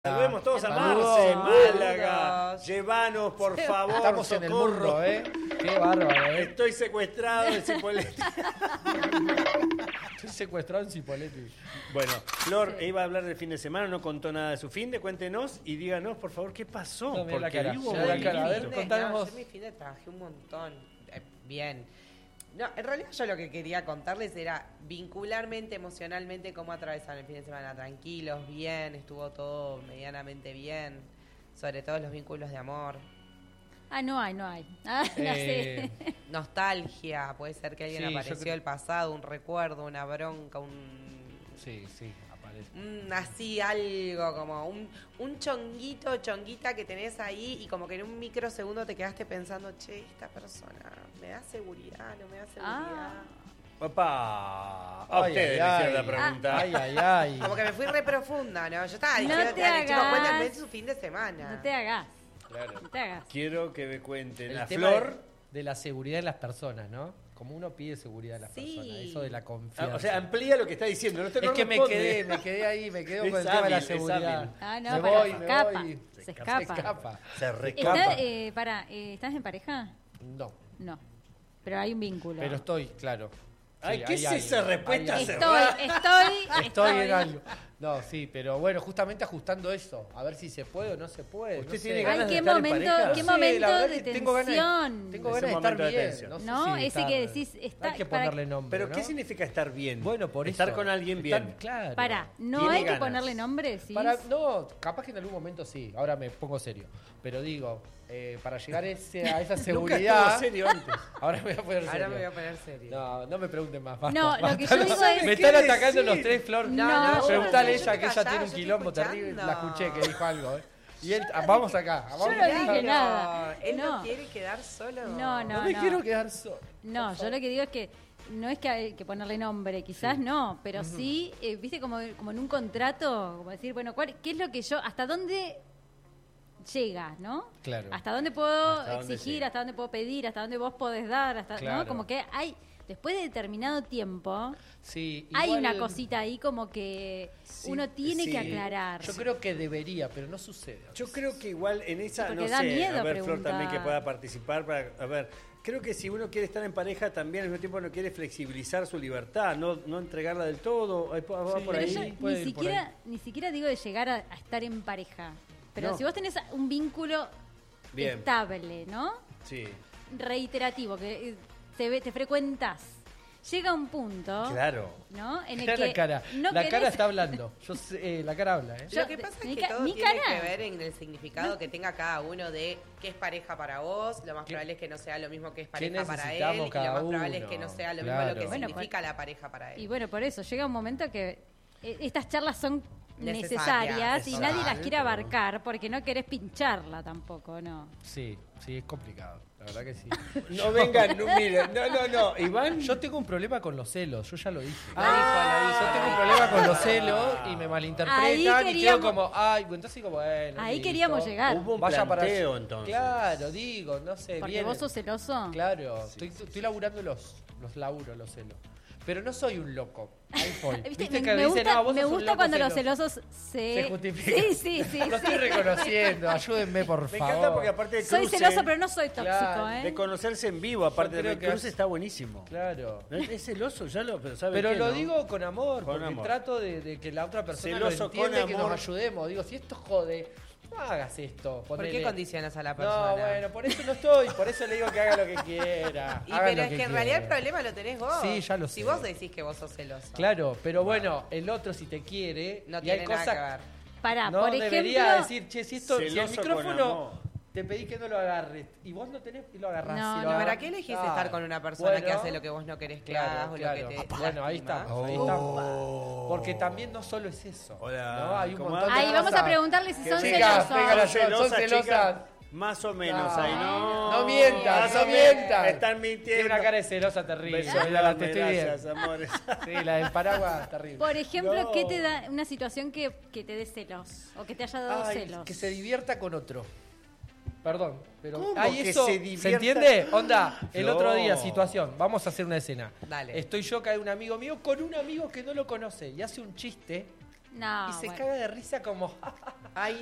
Volvemos todos a Saludos. Marce, Málaga. Llévanos, por favor. Estamos socorro. en el mundo, ¿eh? Qué bárbaro, ¿eh? Estoy secuestrado en Cipolletti. Estoy secuestrado en Cipolletti. Bueno, Flor iba a hablar del fin de semana, no contó nada de su fin de. Cuéntenos y díganos, por favor, qué pasó. No, mirá la cara, hubo mirá la cara. A ver, movimiento. contanos vos. Yo en mi fin de trabajé un montón. Bien. No, en realidad yo lo que quería contarles era vincularmente, emocionalmente, cómo atravesaron el fin de semana. Tranquilos, bien, estuvo todo medianamente bien. Sobre todo los vínculos de amor. Ah, no hay. Ah, no sé. Nostalgia, puede ser que alguien Sí, yo apareció creo- del pasado, un recuerdo, una bronca, Sí, aparece. así algo, como un chonguita que tenés ahí y como que en un microsegundo te quedaste pensando, che, esta persona me da seguridad, no me da seguridad. Papá, a Ay, ustedes ay, le hicieron ay. la pregunta. Ay. Como que me fui re profunda, ¿no? Yo estaba No diciendo, te dale, chicos, hagas. cuéntenme su fin de semana. No te hagas. Claro. No te hagas. Quiero que me cuenten. El La tema Flor. de la seguridad en las personas, ¿no? Como uno pide seguridad en las Sí. personas, eso de la confianza. O sea, amplía lo que está diciendo. es que me quedé ahí, me quedo Es con el tema de la hábil, es seguridad. hábil. Ah, no, me para, voy, se me escapa. voy. Se escapa. Se recapa. ¿Estás en pareja? No, No. Pero hay un vínculo. pero estoy, claro. Ay, Sí, ¿qué hay es esa algo, respuesta hay algo. cerrada? Estoy en algo. No, sí, pero bueno, justamente ajustando eso, a ver si se puede o no se puede. ¿Usted no sé. tiene ganas Ay, de qué estar en momento, pareja? qué No sé, momento la verdad de que tengo ganas tensión. tengo Es ganas un de estar momento de bien. tensión. sé No, si ese estar- que decís, está- hay que para- ponerle nombre, ¿Pero ¿no? qué significa estar bien? Bueno, por eso. Estar con alguien bien. Estar- claro. Para, no Tiene hay ganas. que ponerle nombre, ¿sí? No, capaz que en algún momento sí. Ahora me pongo serio. Pero digo, para llegar a esa Nunca seguridad. estuvo serio antes. Ahora me voy a poner serio. Ahora me voy a poner serio. No me pregunten más. Basta, No, lo basta. que yo digo es- Me ¿Qué están decir? atacando los tres, Flor. No, Preguntale a yo ella, estoy que ella callada, tiene yo un estoy quilombo escuchando. terrible. La escuché que dijo algo, ¿eh? Y él, vamos acá. Vamos Yo no acá. dije nada. Él no No. quiere quedar solo. No, No me quiero quedar solo. No, yo lo que digo es que no es que hay que ponerle nombre, quizás no, pero sí, viste, como en un contrato, como decir, bueno, ¿qué es lo que yo, hasta dónde llega, ¿no? Claro. Hasta dónde puedo Hasta dónde exigir, llega. hasta dónde puedo pedir, hasta dónde vos podés dar, hasta, Claro. ¿no? Como que hay, después de determinado tiempo, Sí, hay igual- una cosita ahí como que uno tiene sí. que aclarar. Yo creo que debería, pero no sucede. Yo creo que igual en esa, Sí, porque no da sé, miedo a ver, Flor preguntar. también que pueda participar. A ver, creo que si uno quiere estar en pareja, también al mismo tiempo no quiere flexibilizar su libertad, no entregarla del todo. Ahí va Sí, por Pero ahí. yo puede ir por ni siquiera digo de llegar a estar en pareja. Pero No. si vos tenés un vínculo Bien. estable, ¿no? Sí, Reiterativo, que te frecuentas, llega un punto, claro. ¿no? En el Mirá que la cara. no La cara querés- está hablando. Yo sé, la cara habla, ¿eh? Yo- Lo que pasa es mi que ca- todo mi tiene cara. que ver en el significado que tenga cada uno de qué es pareja para vos. Lo más ¿Qué- probable es que no sea lo mismo que es qué pareja para él. necesitamos Y lo cada más probable es uno? que no sea lo mismo Claro. lo que Bueno, significa la pareja para él. Y bueno, por eso llega un momento que estas charlas son Necesarias, necesarias y nadie las total, quiere pero- abarcar porque no querés pincharla tampoco, ¿no? Sí, es complicado. La verdad que sí. No vengan, no miren. No. Iván, Yo tengo un problema con los celos, yo ya lo dije. Ah, Yo tengo un problema con los celos y me malinterpretan Ahí y quedo queríamos- como, ay, entonces como, bueno. Ahí listo. queríamos llegar. hubo un Vaya para planteo allá. entonces. Claro, digo, no sé, Porque bien. vos sos celoso. Claro, estoy laburando los celos. Pero no soy un loco. Ahí voy. ¿Viste? que Me dicen, gusta, "No, vos me sos un gusta loco cuando los celoso". celosos se justifican. Sí. Lo estoy reconociendo, ayúdenme por Me favor. encanta porque aparte de Soy cruce, celoso, pero no soy tóxico, Claro, ¿eh? de conocerse en vivo, aparte creo del que cruce has- está buenísimo. Claro. ¿No es celoso? Pero ¿sabe Pero qué, lo no? digo con amor, Con porque amor. trato de que la otra persona Celoso lo entienda con y que amor. nos ayudemos. Digo, si esto jode, no hagas esto. ¿Por qué ponele. condicionas a la persona? No, bueno, por eso no estoy, por eso le digo que haga lo que quiera. Y haga pero lo es que en quiera. realidad el problema lo tenés vos. Sí, ya lo Si sé. vos decís que vos sos celoso. Claro, pero bueno, el otro si te quiere, No y tiene hay nada cosas que ver. Pará, no por debería ejemplo, decir, che, si el Celoso con micrófono amor. te pedí que no lo agarres y vos no tenés y lo agarrás. No, y lo no. agarrás. ¿Para qué elegís Claro. estar con una persona Bueno, que hace lo que vos no querés que hagas o lo que te Bueno, ahí está. lastima? Ahí está. Porque también no solo es eso. Hola, ¿no? Hay un ¿cómo montón de ahí vamos a cosas. preguntarle si Que son chicas, celosos. vengan a- ¿Son celosas, son celosas. chicas? Más o menos No. ahí, no. No mientas, Más no o menos. mientas. Están mintiendo. Tiene una cara de celosa terrible. Besos Mira, te enormes, estoy gracias, viendo. amores. Sí, la del paraguas terrible. Por ejemplo, No. ¿qué te da una situación que te dé celos? O que te haya dado Ay, celos. que se divierta con otro. Perdón, pero ¿Cómo hay que eso, se ¿se divierta? entiende? Onda, el No. otro día, situación, vamos a hacer una escena. Dale. Estoy yo, que hay un amigo mío con un amigo que no lo conoce y hace un chiste No, y se bueno. caga de risa como... Ay,